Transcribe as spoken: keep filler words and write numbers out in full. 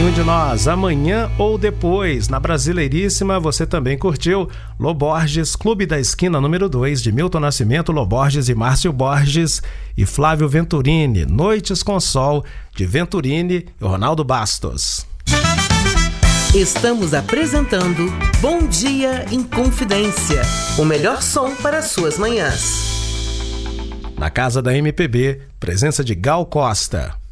nenhum de nós, amanhã ou depois. Na Brasileiríssima, você também curtiu Lô Borges, Clube da Esquina número dois, de Milton Nascimento, Lô Borges e Márcio Borges, e Flávio Venturini, Noites com Sol, de Venturini e Ronaldo Bastos. Estamos apresentando Bom Dia em Confidência, o melhor som para suas manhãs. Na Casa da M P B, presença de Gal Costa.